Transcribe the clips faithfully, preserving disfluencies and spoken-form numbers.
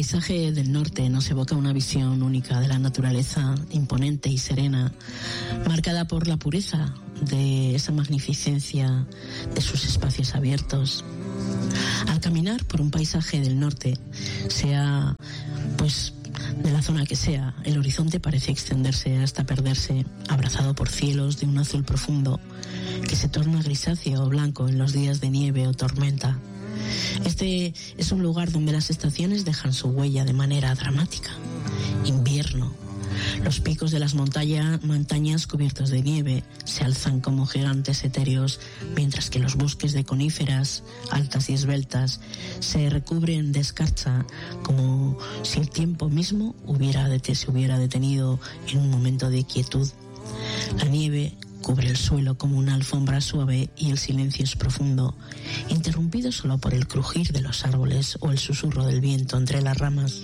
paisaje del norte nos evoca una visión única de la naturaleza, imponente y serena, marcada por la pureza de esa magnificencia de sus espacios abiertos. Al caminar por un paisaje del norte, sea pues de la zona que sea, el horizonte parece extenderse hasta perderse, abrazado por cielos de un azul profundo que se torna grisáceo o blanco en los días de nieve o tormenta. Este es un lugar donde las estaciones dejan su huella de manera dramática. Invierno. Los picos de las montaña, montañas cubiertos de nieve se alzan como gigantes etéreos, mientras que los bosques de coníferas altas y esbeltas se recubren de escarcha, como si el tiempo mismo hubiera det- se hubiera detenido en un momento de quietud. La nieve cubre el suelo como una alfombra suave y el silencio es profundo, interrumpido solo por el crujir de los árboles o el susurro del viento entre las ramas.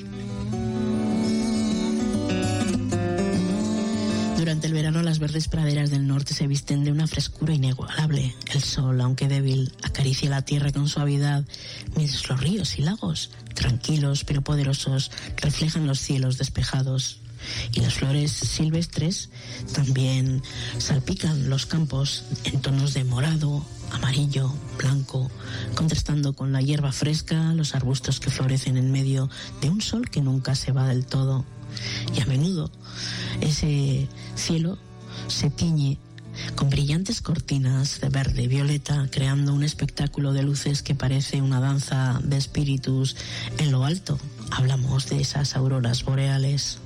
Durante el verano las verdes praderas del norte se visten de una frescura inigualable. El sol, aunque débil, acaricia la tierra con suavidad, mientras los ríos y lagos, tranquilos pero poderosos, reflejan los cielos despejados. Y las flores silvestres también salpican los campos en tonos de morado, amarillo, blanco, contrastando con la hierba fresca, los arbustos que florecen en medio de un sol que nunca se va del todo. Y a menudo ese cielo se tiñe con brillantes cortinas de verde y violeta, creando un espectáculo de luces que parece una danza de espíritus en lo alto. Hablamos de esas auroras boreales.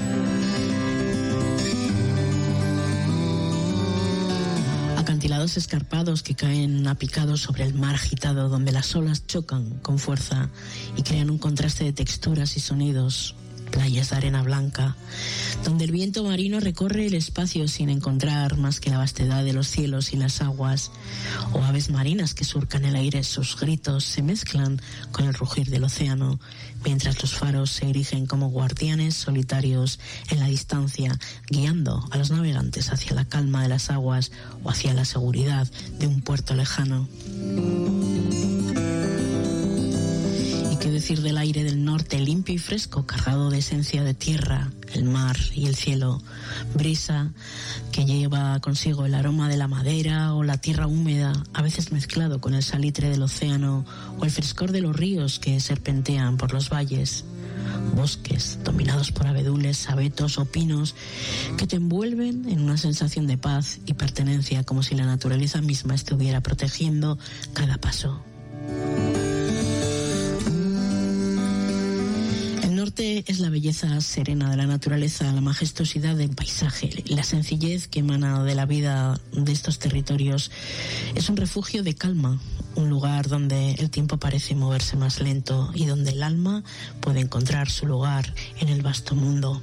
Acantilados escarpados que caen a picados sobre el mar agitado, donde las olas chocan con fuerza y crean un contraste de texturas y sonidos. Playas de arena blanca, donde el viento marino recorre el espacio sin encontrar más que la vastedad de los cielos y las aguas, o aves marinas que surcan el aire. Sus gritos se mezclan con el rugir del océano, mientras los faros se erigen como guardianes solitarios en la distancia, guiando a los navegantes hacia la calma de las aguas o hacia la seguridad de un puerto lejano. ¿Qué decir del aire del norte, limpio y fresco, cargado de esencia de tierra, el mar y el cielo? Brisa que lleva consigo el aroma de la madera o la tierra húmeda, a veces mezclado con el salitre del océano o el frescor de los ríos que serpentean por los valles. Bosques dominados por abedules, abetos o pinos que te envuelven en una sensación de paz y pertenencia, como si la naturaleza misma estuviera protegiendo cada paso. Es la belleza serena de la naturaleza, la majestuosidad del paisaje, la sencillez que emana de la vida de estos territorios. Es un refugio de calma, un lugar donde el tiempo parece moverse más lento y donde el alma puede encontrar su lugar en el vasto mundo.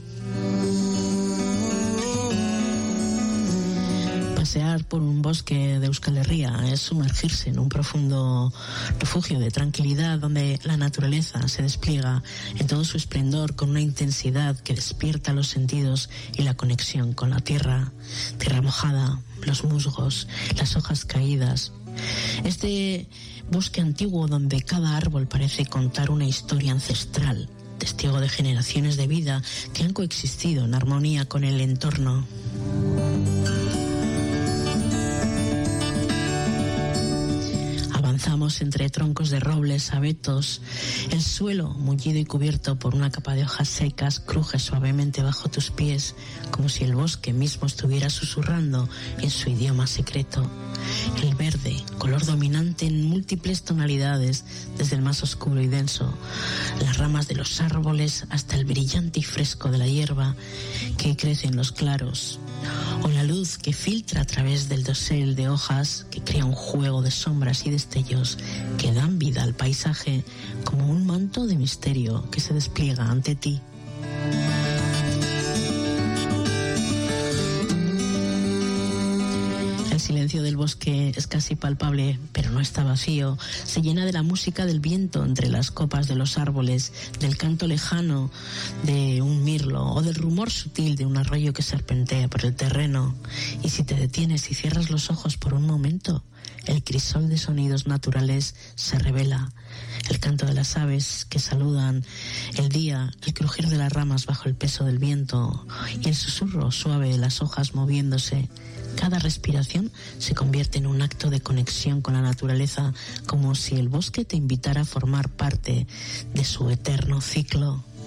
Pasear por un bosque de Euskal Herria es sumergirse en un profundo refugio de tranquilidad donde la naturaleza se despliega en todo su esplendor con una intensidad que despierta los sentidos y la conexión con la tierra, tierra mojada, los musgos, las hojas caídas. Este bosque antiguo donde cada árbol parece contar una historia ancestral, testigo de generaciones de vida que han coexistido en armonía con el entorno. Avanzamos entre troncos de robles, abetos. El suelo, mullido y cubierto por una capa de hojas secas, cruje suavemente bajo tus pies, como si el bosque mismo estuviera susurrando en su idioma secreto. El verde, color dominante en múltiples tonalidades, desde el más oscuro y denso, las ramas de los árboles hasta el brillante y fresco de la hierba que crece en los claros, o la luz que filtra a través del dosel de hojas que crea un juego de sombras y destellos que dan vida al paisaje como un manto de misterio que se despliega ante ti. El silencio del bosque es casi palpable, pero no está vacío. Se llena de la música del viento entre las copas de los árboles, del canto lejano de un mirlo o del rumor sutil de un arroyo que serpentea por el terreno. Y si te detienes y cierras los ojos por un momento, el crisol de sonidos naturales se revela. El canto de las aves que saludan el día, el crujir de las ramas bajo el peso del viento y el susurro suave de las hojas moviéndose. Cada respiración se convierte en un acto de conexión con la naturaleza, como si el bosque te invitara a formar parte de su eterno ciclo.